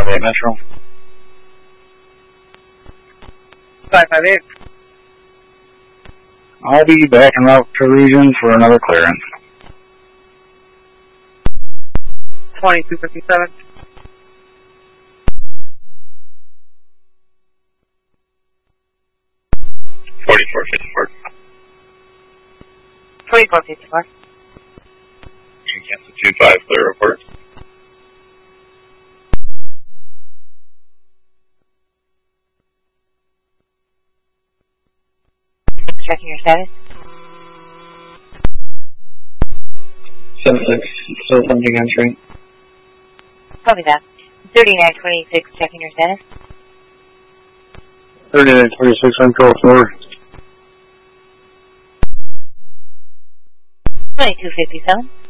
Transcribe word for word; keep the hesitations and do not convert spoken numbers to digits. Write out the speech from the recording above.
five eight Metro. five five eight. I'll be back en route to region for another clearance. twenty-two fifty-seven. forty-four fifty-four. twenty-four fifty-four. Cancel two five, clear report. Checking your status. seven six, still something entry. Copy that. thirty-nine twenty-six, checking your status. thirty-nine twenty-six, control four. twenty-two fifty-seven.